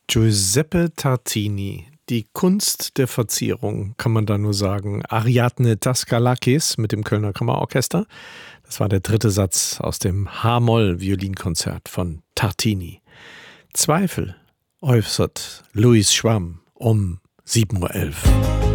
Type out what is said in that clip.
Giuseppe Tartini. Die Kunst der Verzierung, kann man da nur sagen. Ariadne Daskalakis mit dem Kölner Kammerorchester. Das war der dritte Satz aus dem H-Moll-Violinkonzert von Tartini. Zweifel äußert Louis Schwamm um 7:11 Uhr.